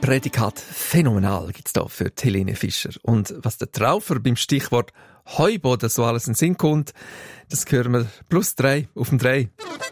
Prädikat phänomenal gibt's da für Helene Fischer. Und was der Traufer beim Stichwort Heuboden so alles in den Sinn kommt, das hören wir +3 auf dem 3.